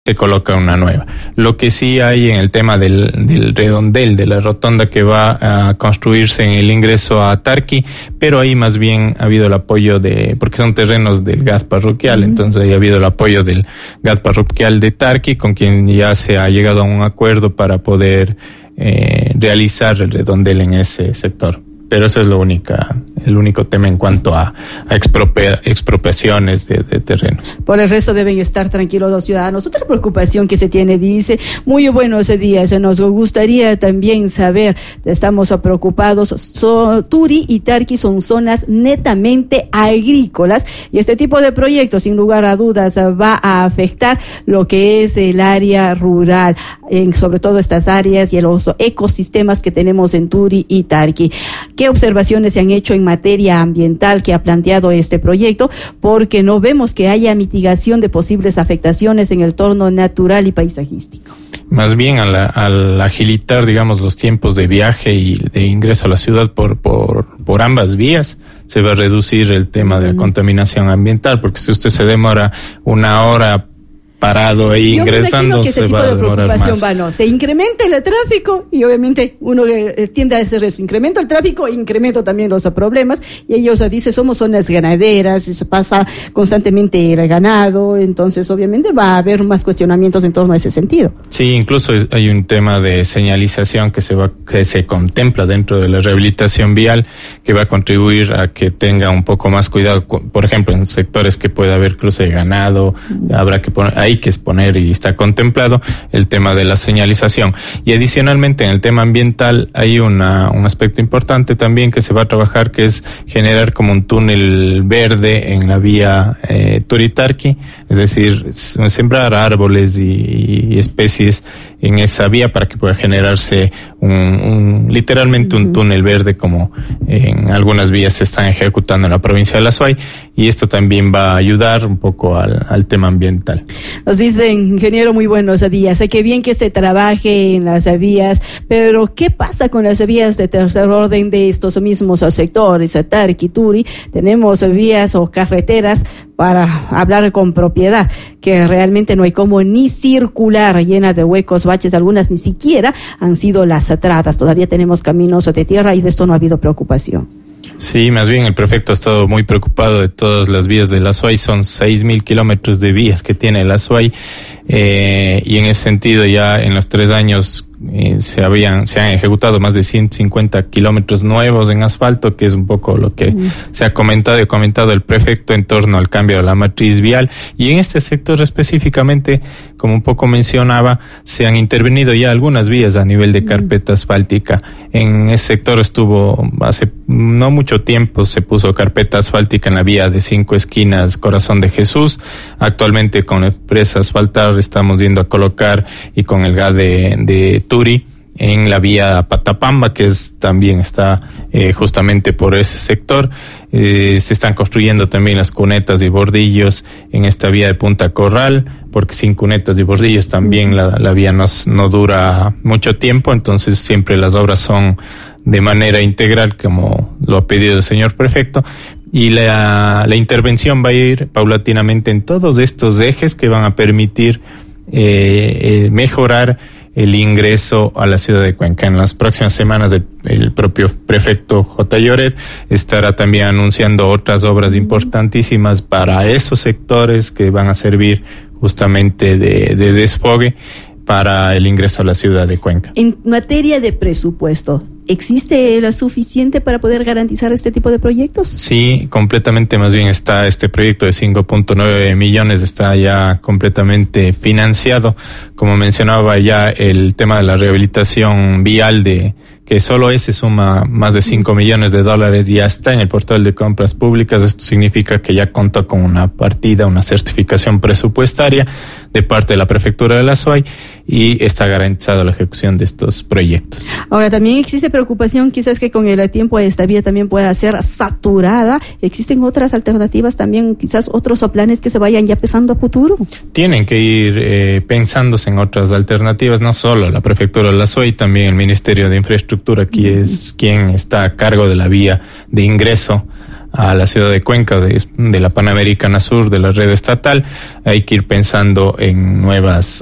se coloca una nueva. Lo que sí hay en el tema del redondel, de la rotonda que va a construirse en el ingreso a Tarqui, pero ahí más bien ha habido el apoyo porque son terrenos del gas parroquial, entonces ahí ha habido el apoyo del gas parroquial de Tarqui, con quien ya se ha llegado a un acuerdo para poder realizar el redondel en ese sector. Pero eso es el único tema en cuanto a expropiaciones de terrenos. Por el resto deben estar tranquilos los ciudadanos. Otra preocupación que se tiene, dice, muy buenos días, nos gustaría también saber, estamos preocupados, Turi y Tarqui son zonas netamente agrícolas y este tipo de proyectos, sin lugar a dudas, va a afectar lo que es el área rural, sobre todo estas áreas y los ecosistemas que tenemos en Turi y Tarqui. ¿Qué observaciones se han hecho en materia ambiental que ha planteado este proyecto? Porque no vemos que haya mitigación de posibles afectaciones en el entorno natural y paisajístico. Más bien al agilitar, digamos, los tiempos de viaje y de ingreso a la ciudad por ambas vías, se va a reducir el tema de la contaminación ambiental, porque si usted se demora una hora parado ahí ingresando, se va a demorar más. Se incrementa el tráfico y obviamente uno tiende a hacer eso, incremento el tráfico e incremento también los problemas, y ellos dicen somos zonas ganaderas, se pasa constantemente el ganado, entonces obviamente va a haber más cuestionamientos en torno a ese sentido. Sí, incluso hay un tema de señalización que se contempla dentro de la rehabilitación vial, que va a contribuir a que tenga un poco más cuidado, por ejemplo, en sectores que pueda haber cruce de ganado, habrá que poner, hay que exponer y está contemplado el tema de la señalización. Y adicionalmente en el tema ambiental hay un aspecto importante también que se va a trabajar, que es generar como un túnel verde en la vía Turi-Tarqui, es decir, sembrar árboles y especies en esa vía para que pueda generarse literalmente un túnel verde, como en algunas vías se están ejecutando en la provincia de La Suay, y esto también va a ayudar un poco al tema ambiental. Nos dicen, ingeniero, muy buenos días. Sé que bien que se trabaje en las vías, pero ¿qué pasa con las vías de tercer orden de estos mismos sectores? Tarqui, Turi, tenemos vías o carreteras, para hablar con propiedad, que realmente no hay como ni circular, llena de huecos, baches, algunas ni siquiera han sido lastradas. Todavía tenemos caminos de tierra y de esto no ha habido preocupación. Sí, más bien el prefecto ha estado muy preocupado de todas las vías de La Suay. Son 6,000 kilómetros de vías que tiene La Suay, y en ese sentido ya en los 3 años se han ejecutado más de 150 kilómetros nuevos en asfalto, que es un poco lo que se ha comentado el prefecto en torno al cambio de la matriz vial. Y en este sector específicamente, como un poco mencionaba, se han intervenido ya algunas vías a nivel de carpeta asfáltica. En ese sector hace no mucho tiempo se puso carpeta asfáltica en la vía de 5 esquinas Corazón de Jesús. Actualmente con la empresa Asfaltar estamos yendo a colocar, y con el gas de Turi, en la vía Patapamba, que también está justamente por ese sector. Se están construyendo también las cunetas y bordillos en esta vía de Punta Corral, porque sin cunetas y bordillos también la vía no dura mucho tiempo, entonces siempre las obras son de manera integral, como lo ha pedido el señor prefecto. Y la intervención va a ir paulatinamente en todos estos ejes que van a permitir mejorar el ingreso a la ciudad de Cuenca. En las próximas semanas el propio prefecto J. Lloret estará también anunciando otras obras importantísimas para esos sectores que van a servir justamente de desfogue para el ingreso a la ciudad de Cuenca. En materia de presupuesto, ¿existe lo suficiente para poder garantizar este tipo de proyectos? Sí, completamente. Más bien está este proyecto de 5.9 millones, está ya completamente financiado. Como mencionaba ya, el tema de la rehabilitación vial que solo ese suma más de $5 millones, ya está en el portal de compras públicas. Esto significa que ya contó con una partida, una certificación presupuestaria de parte de la Prefectura de La Suay, y está garantizada la ejecución de estos proyectos. Ahora, también existe preocupación quizás que con el tiempo esta vía también pueda ser saturada. ¿Existen otras alternativas también, quizás otros planes que se vayan ya pensando a futuro? Tienen que ir pensándose en otras alternativas, no solo la Prefectura de La Suay, también el Ministerio de Infraestructura, que es quien está a cargo de la vía de ingreso a la ciudad de Cuenca de la Panamericana Sur, de la red estatal. Hay que ir pensando en nuevas